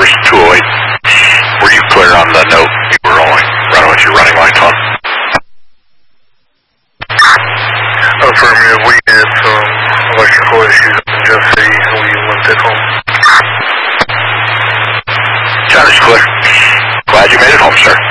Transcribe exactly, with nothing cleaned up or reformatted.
Towers, two oh eight. Were you clear on the note you were rolling, running with your running lights on? Affirmative, we had some electrical issues in Jesse, we went it home. Sounds clear. Glad you made it home, sir.